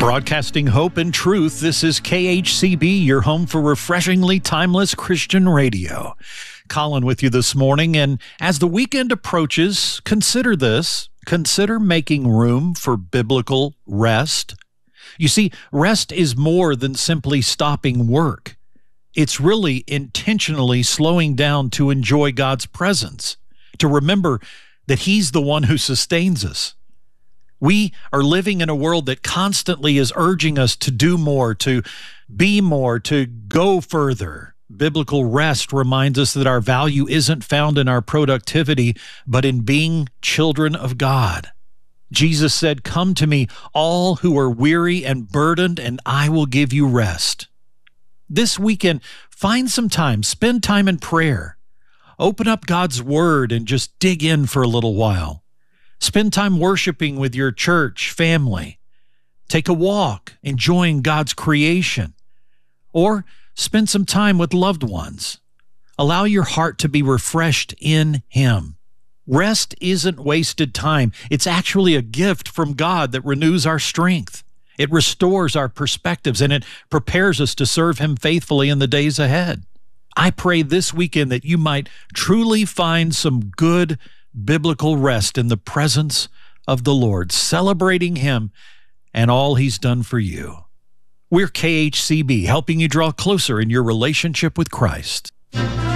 Broadcasting hope and truth, this is KHCB, your home for refreshingly timeless Christian radio. Colin with you this morning, and as the weekend approaches, consider this. Consider making room for biblical rest. You see, rest is more than simply stopping work. It's really intentionally slowing down to enjoy God's presence, to remember that He's the one who sustains us. We are living in a world that constantly is urging us to do more, to be more, to go further. Biblical rest reminds us that our value isn't found in our productivity, but in being children of God. Jesus said, "Come to me, all who are weary and burdened, and I will give you rest." This weekend, find some time, spend time in prayer. Open up God's Word and just dig in for a little while. Spend time worshiping with your church family. Take a walk, enjoying God's creation. Or spend some time with loved ones. Allow your heart to be refreshed in Him. Rest isn't wasted time. It's actually a gift from God that renews our strength. It restores our perspectives, and it prepares us to serve Him faithfully in the days ahead. I pray this weekend that you might truly find some good biblical rest in the presence of the Lord, celebrating Him and all He's done for you. We're KHCB, helping you draw closer in your relationship with Christ.